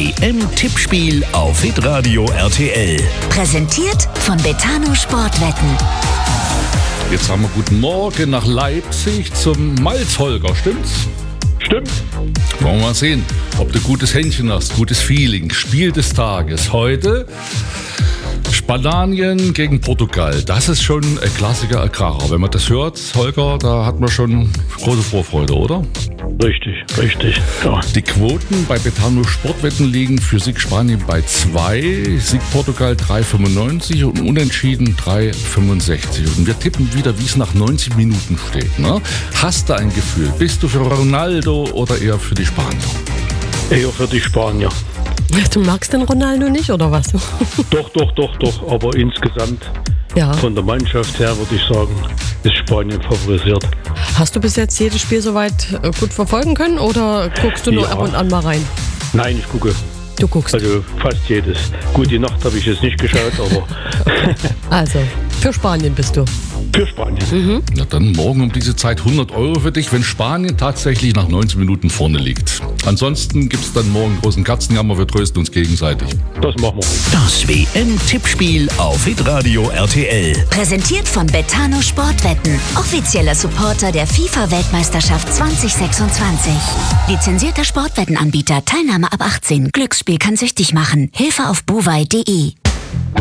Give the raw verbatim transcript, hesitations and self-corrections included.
W M-Tippspiel auf Hitradio R T L. Präsentiert von Betano Sportwetten. Jetzt haben wir guten Morgen nach Leipzig zum Malzholger, stimmt's? Stimmt. Wollen wir mal sehen, ob du gutes Händchen hast, gutes Feeling. Spiel des Tages heute Spanien gegen Portugal. Das ist schon ein Klassiker, ein Kracher. Wenn man das hört, Holger, da hat man schon große Vorfreude, oder? Richtig, richtig. Ja. Die Quoten bei Betano Sportwetten liegen für Sieg Spanien bei zwei, Sieg Portugal drei Komma fünfundneunzig und Unentschieden drei Komma fünfundsechzig. Und wir tippen wieder, wie es nach neunzig Minuten steht. Ne? Hast du ein Gefühl? Bist du für Ronaldo oder eher für die Spanier? Eher für die Spanier. Du magst den Ronaldo nicht, oder was? Doch, doch, doch, doch. Aber insgesamt Ja. von der Mannschaft her würde ich sagen, ist Spanien favorisiert. Hast du bis jetzt jedes Spiel soweit äh, gut verfolgen können oder guckst du nur Ja. ab und an mal rein? Nein, ich gucke. Du guckst. Also fast jedes. Gut, die Nacht habe ich jetzt nicht geschaut, aber Also, für Spanien bist du. für Spanien. Na dann morgen um diese Zeit hundert Euro für dich, wenn Spanien tatsächlich nach neunzig Minuten vorne liegt. Ansonsten gibt es dann morgen großen Katzenjammer, wir trösten uns gegenseitig. Das machen wir. Das W M-Tippspiel auf Hitradio R T L. Präsentiert von Betano Sportwetten. Offizieller Supporter der FIFA-Weltmeisterschaft zwanzig sechsundzwanzig. Lizenzierter Sportwettenanbieter. Teilnahme ab achtzehn. Glücksspiel kann süchtig machen. Hilfe auf buwei punkt de.